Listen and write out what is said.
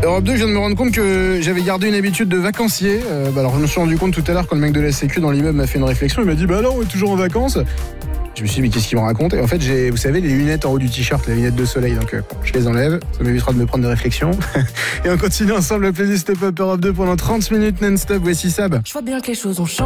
Europe 2, je viens de me rendre compte que j'avais gardé une habitude de vacancier. Alors je me suis rendu compte tout à l'heure quand le mec de la Sécu dans l'immeuble m'a fait une réflexion. Il m'a dit non, on est toujours en vacances. Je me suis dit mais qu'est-ce qu'il me raconte? Et en fait j'ai, vous savez, les lunettes en haut du t-shirt, les lunettes de soleil. Donc je les enlève, ça m'évitera de me prendre des réflexions. Et on continue ensemble la playlist Pop Europe 2 pendant 30 minutes non-stop. Voici Sab. Je vois bien que les choses ont changé.